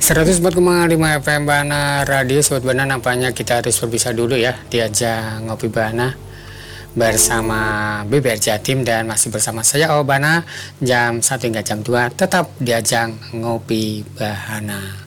104,5 FM Bana Radio. Sobat Bana, nampaknya kita harus berpisah dulu ya di ajang Ngopi Bana bersama BBR Jatim, dan masih bersama saya Bana jam 1 hingga jam 2 tetap di ajang Ngopi Bana.